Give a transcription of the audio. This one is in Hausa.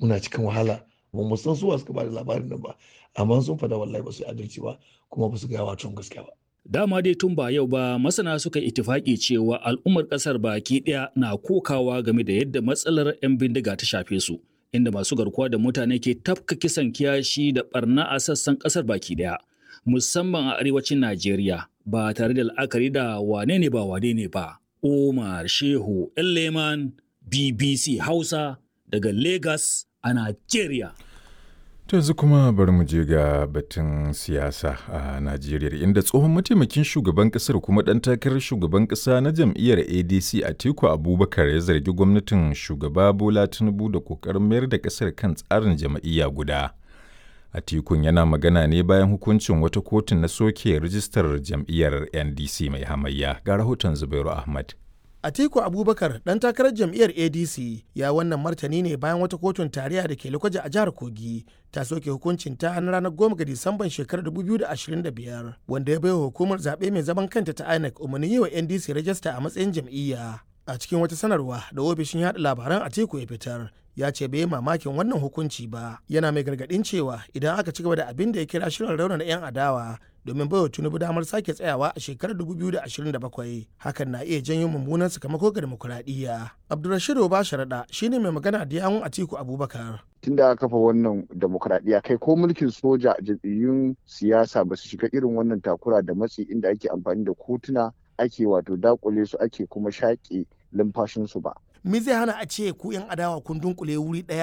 muna cikin wahala, ba mu san suwa suka ba da labarin nan ba, amma sun faɗa wallahi ba su yi adalci ba kuma ba su gaya wa Trump gaskiya ba. Dama dai tun ba yau ba masana suka itifaki cewa al'ummar ƙasar baki ɗaya na kokawa game da yadda matsalar 'yan bindiga ta shafe su, inda masu garkuwa da mutane ke tafka kisan kiyashi da barna a sassan ƙasar baki ɗaya, musamman a arewacin Najeriya ba tare da la'akari da wane ne ba. Omar Shehu Leman, BBC Hausa daga Lagos a Najeriya. To yanzu kuma bari mu je ga batun siyasa a Najeriya inda tsohon mataimakin shugaban kasar kuma ɗan takarar shugaban ƙasa na jam'iyyar ADC Atiku Abubakar ya zargi gwamnatin shugaba Bola Tinubu da ƙoƙarin mayar da ƙasar kan tsarin jam'iyya guda. Atikun yana magana ne bayan hukuncin wata kotun na soke rijistar jam'iyyar NDC mai hamayya. Ga rahoton Zubairu Ahmad. Atiku Abubakar ɗan takarar jam'iyyar ADC ya wannan martani ne bayan wata kotun tarayya da ke Lokoja a jihar Kogi ta soke hukuncin ta ranar 10 ga Disamban shekarar 2025 wanda ya baiwa hukumar zaɓe mai zaman kanta ta INEC umarnin yi wa NDC rajista a matsayin jam'iyya. A cikin wata sanarwa da ofishin yaɗa labaran Atiku ya fitar, ya ce bai mamakin wannan hukunci ba, yana mai gargaɗin cewa idan aka ci gaba da abin da ya kira shirin raunana 'yan adawa domin baiwa Tinubu damar sake tsayawa a shekarar 2027 hakan na iya janyo mummunan sakamako ga demokuraɗiyya. Abdulrashid Obasharaɗa shine mai magana da yawun Atiku Abubakar. Tun da aka kafa wannan demokuraɗiyya kai ko mulkin soja jam'iyyun siyasa ba su shiga irin wannan takura da matsi inda ake amfani da kotuna ake wato dakule su ake kuma shaƙe lumfashinsu ba. Me zai hana a ce ku 'yan adawa kun dunkule wuri ɗaya